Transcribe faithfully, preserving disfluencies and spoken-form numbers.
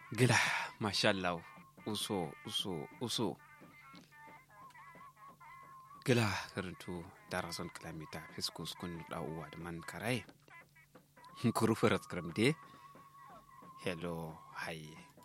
Gila, mashallah, uso, uso, uso. Gila, karantu darason kilamita fiskus kun ɗauwa da man karai. Kuru farat kramde. Hello, hi.